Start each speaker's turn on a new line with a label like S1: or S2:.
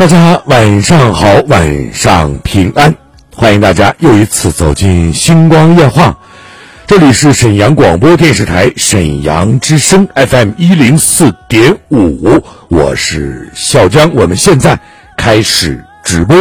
S1: 大家晚上好，晚上平安，欢迎大家又一次走进星光夜话。这里是沈阳广播电视台沈阳之声 FM104.5，我是笑江，我们现在开始直播。